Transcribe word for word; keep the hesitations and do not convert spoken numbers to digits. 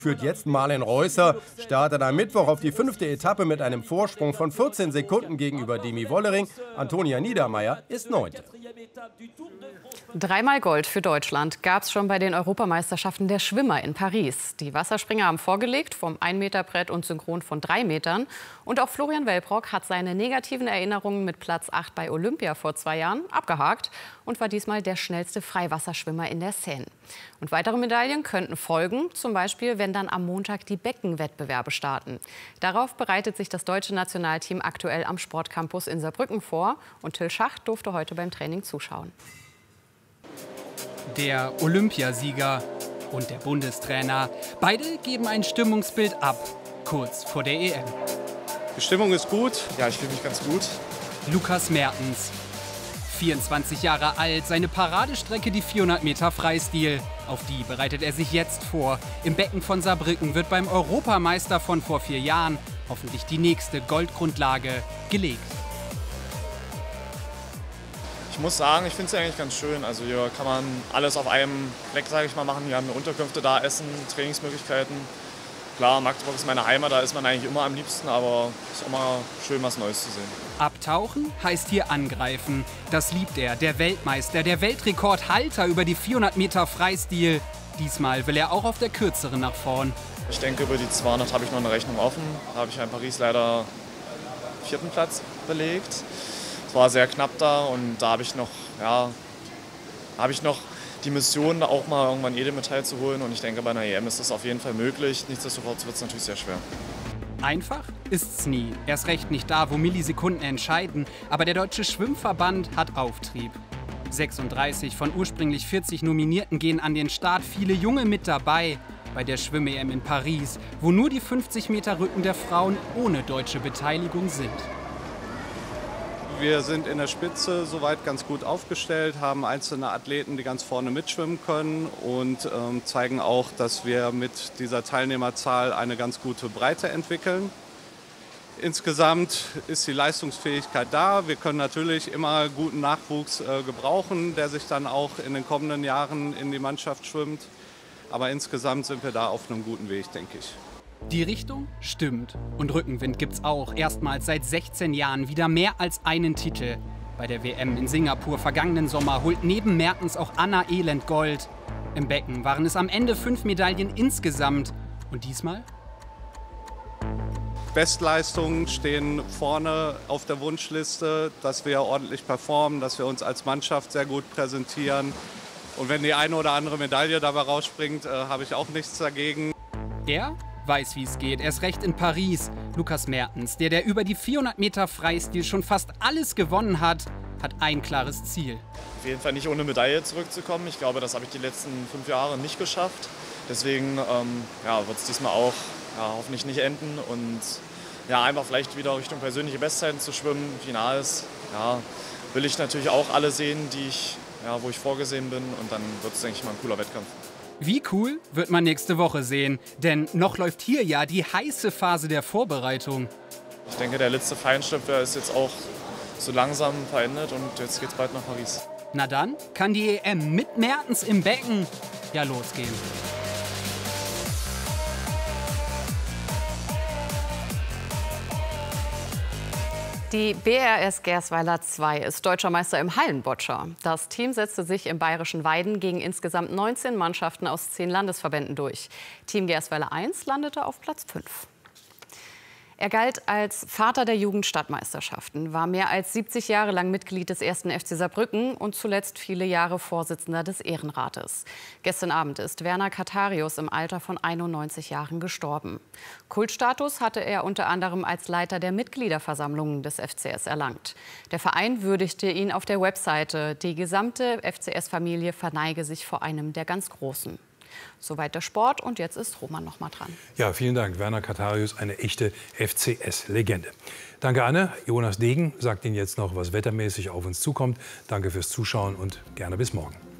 Führt jetzt Marlen Reusser, startet am Mittwoch auf die fünfte Etappe mit einem Vorsprung von vierzehn Sekunden gegenüber Demi Wollering. Antonia Niedermeyer ist Neunte. Dreimal Gold für Deutschland gab es schon bei den Europameisterschaften der Schwimmer in Paris. Die Wasserspringer haben vorgelegt, vom ein Meter Brett und Synchron von drei Metern. Und auch Florian Wellbrock hat seine negativen Erinnerungen mit Platz acht bei Olympia vor zwei Jahren abgehakt und war diesmal der schnellste Freiwasserschwimmer in der Seine. Und weitere Medaillen könnten folgen, zum Beispiel, wenn dann am Montag die Beckenwettbewerbe starten. Darauf bereitet sich das deutsche Nationalteam aktuell am Sportcampus in Saarbrücken vor. Und Till Schacht durfte heute beim Training zuschauen. Der Olympiasieger und der Bundestrainer. Beide geben ein Stimmungsbild ab, kurz vor der E M. Die Stimmung ist gut. Ja, ich fühle mich ganz gut. Lukas Mertens, vierundzwanzig Jahre alt, seine Paradestrecke die vierhundert Meter Freistil. Auf die bereitet er sich jetzt vor. Im Becken von Saarbrücken wird beim Europameister von vor vier Jahren hoffentlich die nächste Goldgrundlage gelegt. Ich muss sagen, ich finde es ja eigentlich ganz schön. Also hier kann man alles auf einem Fleck, sage ich mal, machen. Wir haben Unterkünfte da, Essen, Trainingsmöglichkeiten. Klar, Magdeburg ist meine Heimat, da ist man eigentlich immer am liebsten, aber es ist immer schön, was Neues zu sehen. Abtauchen heißt hier angreifen. Das liebt er, der Weltmeister, der Weltrekordhalter über die vierhundert Meter Freistil. Diesmal will er auch auf der kürzeren nach vorn. Ich denke, über die zweihundert habe ich noch eine Rechnung offen. Da habe ich ja in Paris leider vierten Platz belegt. Es war sehr knapp da und da habe ich noch, ja, habe ich noch die Mission, auch mal irgendwann jede Medaille zu holen. Und ich denke, bei einer E M ist das auf jeden Fall möglich. Nichtsdestotrotz wird es natürlich sehr schwer. Einfach ist's nie. Erst recht nicht da, wo Millisekunden entscheiden. Aber der Deutsche Schwimmverband hat Auftrieb. sechsunddreißig von ursprünglich vierzig Nominierten gehen an den Start. Viele Junge mit dabei bei der Schwimm-E M in Paris, wo nur die fünfzig Meter Rücken der Frauen ohne deutsche Beteiligung sind. Wir sind in der Spitze soweit ganz gut aufgestellt, haben einzelne Athleten, die ganz vorne mitschwimmen können und ähm, zeigen auch, dass wir mit dieser Teilnehmerzahl eine ganz gute Breite entwickeln. Insgesamt ist die Leistungsfähigkeit da. Wir können natürlich immer guten Nachwuchs äh, gebrauchen, der sich dann auch in den kommenden Jahren in die Mannschaft schwimmt. Aber insgesamt sind wir da auf einem guten Weg, denke ich. Die Richtung stimmt. Und Rückenwind gibt's auch. Erstmals seit sechzehn Jahren wieder mehr als einen Titel. Bei der W M in Singapur vergangenen Sommer holt neben Mertens auch Anna Elend Gold. Im Becken waren es am Ende fünf Medaillen insgesamt. Und diesmal? Bestleistungen stehen vorne auf der Wunschliste, dass wir ordentlich performen, dass wir uns als Mannschaft sehr gut präsentieren. Und wenn die eine oder andere Medaille dabei rausspringt, äh, habe ich auch nichts dagegen. Er weiß, wie es geht. Erst recht in Paris. Lukas Mertens, der, der über die vierhundert Meter Freistil schon fast alles gewonnen hat, hat ein klares Ziel. Auf jeden Fall nicht ohne Medaille zurückzukommen. Ich glaube, das habe ich die letzten fünf Jahre nicht geschafft. Deswegen ähm, ja, wird es diesmal auch ja, hoffentlich nicht enden. Und ja, einfach vielleicht wieder Richtung persönliche Bestzeiten zu schwimmen. Finals ja, will ich natürlich auch alle sehen, die ich, ja, wo ich vorgesehen bin. Und dann wird es, denke ich, mal ein cooler Wettkampf. Wie cool wird man nächste Woche sehen, denn noch läuft hier ja die heiße Phase der Vorbereitung. Ich denke, der letzte Feinschlüpfer ist jetzt auch so langsam verendet und jetzt geht's bald nach Paris. Na dann kann die E M mit Mertens im Becken ja losgehen. Die B R S Gersweiler zwei ist deutscher Meister im Hallenbotscher. Das Team setzte sich im bayerischen Weiden gegen insgesamt neunzehn Mannschaften aus zehn Landesverbänden durch. Team Gersweiler eins landete auf Platz fünf. Er galt als Vater der Jugendstadtmeisterschaften, war mehr als siebzig Jahre lang Mitglied des ersten F C Saarbrücken und zuletzt viele Jahre Vorsitzender des Ehrenrates. Gestern Abend ist Werner Katharius im Alter von einundneunzig Jahren gestorben. Kultstatus hatte er unter anderem als Leiter der Mitgliederversammlungen des F C S erlangt. Der Verein würdigte ihn auf der Webseite. Die gesamte F C S-Familie verneige sich vor einem der ganz Großen. Soweit der Sport und jetzt ist Roman noch mal dran. Ja, vielen Dank. Werner Katharius, eine echte F C S-Legende. Danke, Anne. Jonas Degen sagt Ihnen jetzt noch, was wettermäßig auf uns zukommt. Danke fürs Zuschauen und gerne bis morgen.